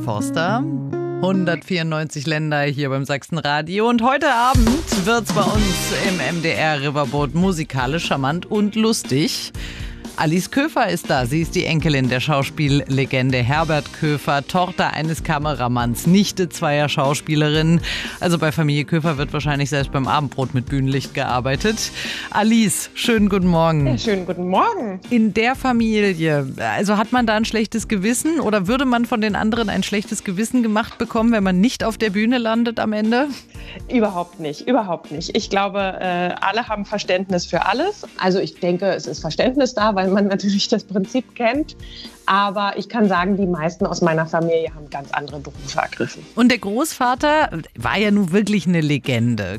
Forster. 194 Länder hier beim Sachsenradio. Und heute Abend wird's bei uns im MDR Riverboat musikalisch, charmant und lustig. Alice Köfer ist da. Sie ist die Enkelin der Schauspiellegende Herbert Köfer, Tochter eines Kameramanns, Nichte zweier Schauspielerinnen. Also bei Familie Köfer wird wahrscheinlich selbst beim Abendbrot mit Bühnenlicht gearbeitet. Alice, schönen guten Morgen. Ja, schönen guten Morgen. In der Familie, also hat man da ein schlechtes Gewissen oder würde man von den anderen ein schlechtes Gewissen gemacht bekommen, wenn man nicht auf der Bühne landet am Ende? Überhaupt nicht, überhaupt nicht. Ich glaube, alle haben Verständnis für alles. Also ich denke, es ist Verständnis da, weil man natürlich das Prinzip kennt. Aber ich kann sagen, die meisten aus meiner Familie haben ganz andere Berufe ergriffen. Und der Großvater war ja nun wirklich eine Legende.